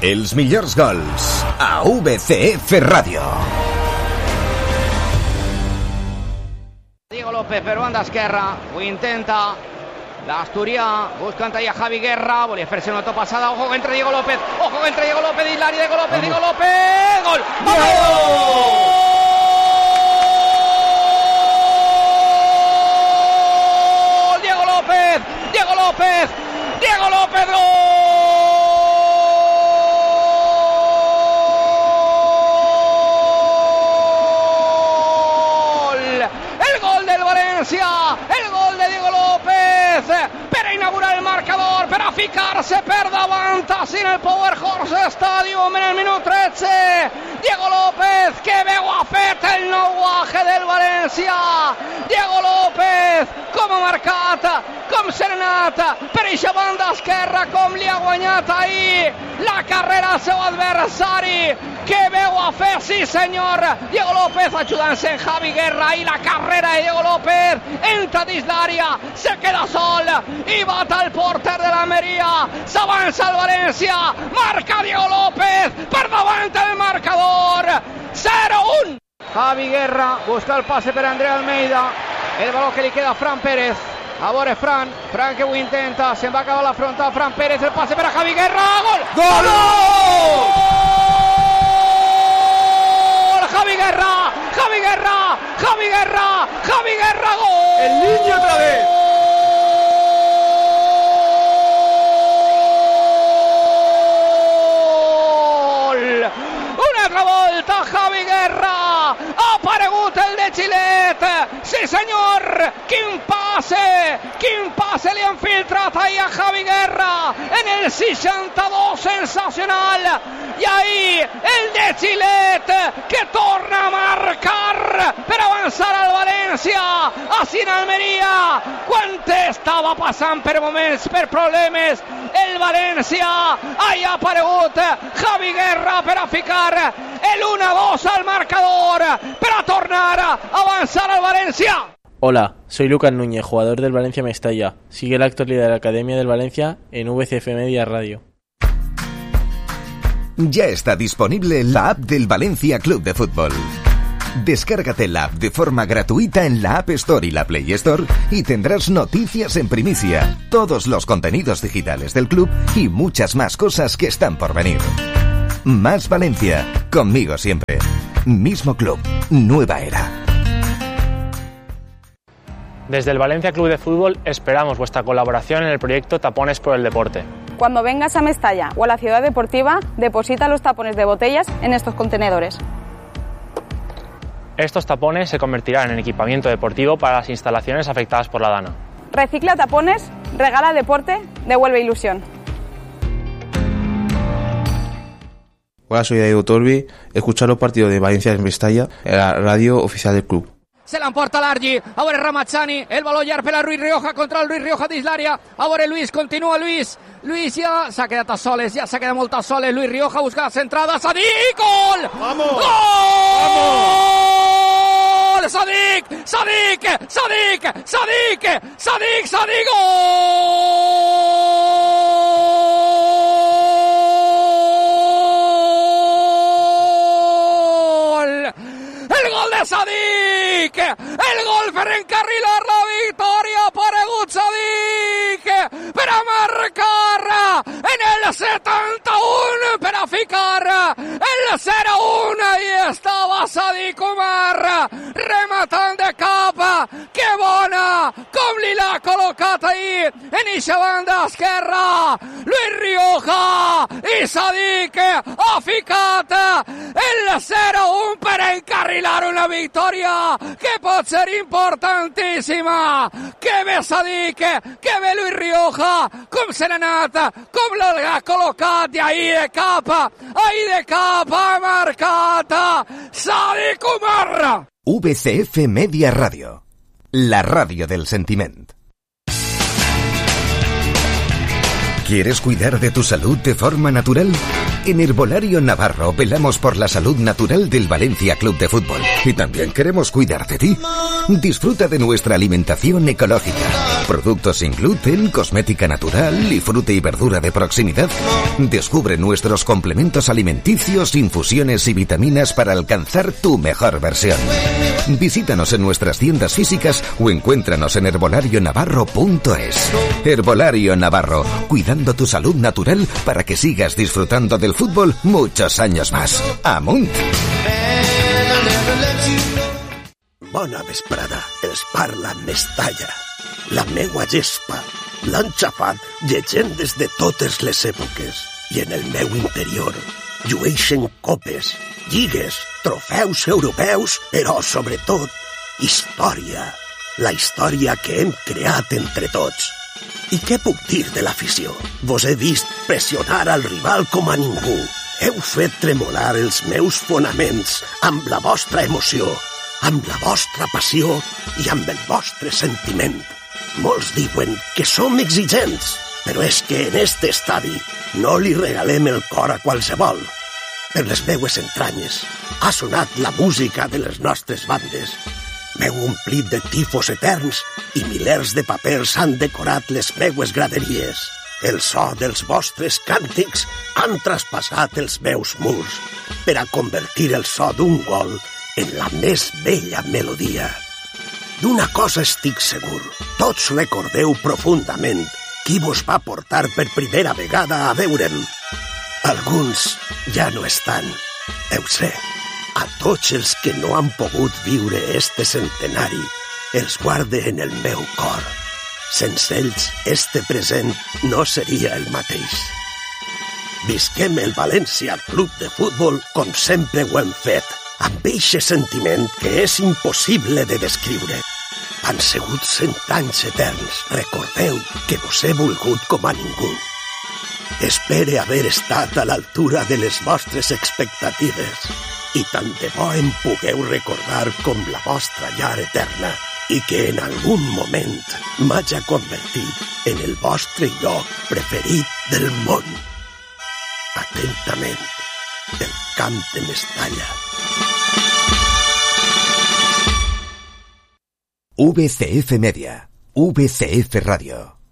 Els millors gols a VCF Ràdio. Diego López per banda esquerra, ho intenta l'asturià, buscant ahí a Javi Guerra, volia fer-se una topa passada, ojo que entra Diego López, dins l'àrea, Diego López, gol! Diego López, gol! El gol del Valencia, el gol de Diego López per inaugurar el marcador, per a ficar-se per davant ací en el Powerhouse Stadium en el minut 13. Diego López, que veu ha fet el nou guaje del València. Diego López, com ha marcat, com s'ha anat per eixa banda esquerra, com li ha guanyat ahir la carrera al seu adversari. Que veu a fer, sí senyor, Diego López ajudant-se en Javi Guerra, i la carrera de Diego López entra dins l'àrea, se queda sol i bat al porter de l'Almeria, s'avança el València, marca Diego López, per davant el marcador, 0-1. Javi Guerra busca el passe per André Almeida, el baló que li queda a Fran Pérez, a veure Fran que ho intenta, se'n va acabar la frontal, Fran Pérez, el passe per a Javi Guerra, gol! ¡Gol! Javi Guerra, gol! ¡El niño otra vez! Una altra volta Javi Guerra, ha aparegut el de Xilet, sí senyor, quin passe li han filtrat ahir a Javi Guerra en el 62, sensacional, i ahir el de Xilet que torna a marcar per avançar al València, així en Almeria, quan estava passant per moments, per problemes, el València, ahir ha aparegut Javi Guerra per a ficar el 1-2 al marcador, per a tornar a avançar al València. Hola, soy Lucas Núñez, jugador del Valencia Mestalla. Sigue la actualidad de la Academia del Valencia en VCF Media Radio. Ya está disponible la app del Valencia Club de Fútbol. Descárgate la app de forma gratuita en la App Store y la Play Store y tendrás noticias en primicia, todos los contenidos digitales del club y muchas más cosas que están por venir. Más Valencia, conmigo siempre. Mismo club, nueva era. Desde el Valencia Club de Fútbol esperamos vuestra colaboración en el proyecto Tapones por el Deporte. Cuando vengas a Mestalla o a la ciudad deportiva, deposita los tapones de botellas en estos contenedores. Estos tapones se convertirán en equipamiento deportivo para las instalaciones afectadas por la dana. Recicla tapones, regala deporte, devuelve ilusión. Hola, soy Diego Torbi. Escuchar los partidos de Valencia en Mestalla en la radio oficial del club. Se l'emporta l'Argi, a veure Ramazzani, el baló llarg per a Luis Rioja, contra el Luis Rioja dins l'àrea, a veure Luis, continua Luis ja s'ha quedat a soles, ja s'ha quedat molt a soles, Luis Rioja busca la centrada, Sadik, gol! ¡Vamos! Gol! ¡Vamos! Sadik, gol! El gol de Sadik, el gol per encarrilar la victòria, ha aparegut Sadik per a marcar en el 71, per a ficar el 0-1, i estava Sadik Umar rematant de cap, que bona, com li l'ha col·locat ahir en eixa banda esquerra, Luis Rioja, i Sadik ha ficat el 0-1 per encarrilar una victòria que pot ser importantíssima. Que bé Sadik, que bé Luis Rioja, com se n'ha anat, com l'ha col·locat, i ahir de cap ha marcat Sadik Umar. VCF Media Radio, la radio del sentiment. ¿Quieres cuidar de tu salud de forma natural? En Herbolario Navarro velamos por la salud natural del Valencia Club de Fútbol y también queremos cuidar de ti. Disfruta de nuestra alimentación ecológica, productos sin gluten, cosmética natural y fruta y verdura de proximidad. Descubre nuestros complementos alimenticios, infusiones y vitaminas para alcanzar tu mejor versión. Visítanos en nuestras tiendas físicas o encuéntranos en herbolarionavarro.es. Herbolario Navarro, cuidando tu salud natural para que sigas disfrutando del fútbol muchos años más. ¡Amunt! Bona vesprada, els parla Mestalla. La meua gespa l'han xafat llegendes de totes les èpoques i en el meu interior llueixen copes, lligues, trofeus europeus, però sobretot història. La història que hem creat entre tots. I què puc dir de l'afició? Vos he vist pressionar al rival com a ningú. Heu fet tremolar els meus fonaments amb la vostra emoció, amb la vostra passió i amb el vostre sentiment. Molts diuen que som exigents, però és que en este estadi no li regalem el cor a qualsevol. Per les meues entranyes ha sonat la música de les nostres bandes. M'heu omplit de tifos eterns i milers de papers han decorat les meues graderies. El so dels vostres càntics han traspassat els meus murs per a convertir el so d'un gol en la més bella melodia. D'una cosa estic segur, tots recordeu profundament qui vos va portar per primera vegada a veure'm. Alguns ja no estan, ho sé. A tots els que no han pogut viure este centenari, els guarde en el meu cor. Sense ells, este present no seria el mateix. Visquem el València Club de Futbol com sempre ho hem fet, amb eixe sentiment que és impossible de descriure. Han sigut 100 anys eterns, recordeu que vos he volgut com a ningú. Espere haver estat a l'altura de les vostres expectatives i tant de bo em pugueu recordar com la vostra llar eterna i que en algun moment m'haja convertit en el vostre lloc preferit del món. Atentament, del Camp de Mestalla. VCF Media, VCF Radio.